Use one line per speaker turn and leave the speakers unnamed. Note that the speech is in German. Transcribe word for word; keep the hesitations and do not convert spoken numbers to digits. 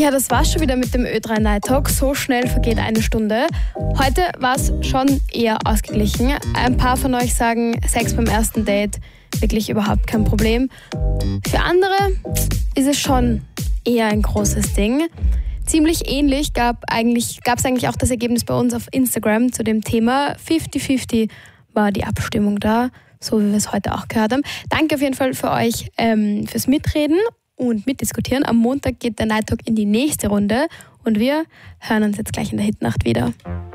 Ja, das war's schon wieder mit dem Ö drei Night Talk. So schnell vergeht eine Stunde. Heute war es schon eher ausgeglichen. Ein paar von euch sagen, Sex beim ersten Date, wirklich überhaupt kein Problem. Für andere ist es schon eher ein großes Ding. Ziemlich ähnlich gab eigentlich, gab es eigentlich auch das Ergebnis bei uns auf Instagram zu dem Thema. fünfzig fünfzig war die Abstimmung da, so wie wir es heute auch gehört haben. Danke auf jeden Fall für euch ähm, fürs Mitreden und mitdiskutieren. Am Montag geht der Night Talk in die nächste Runde und wir hören uns jetzt gleich in der Hitnacht wieder.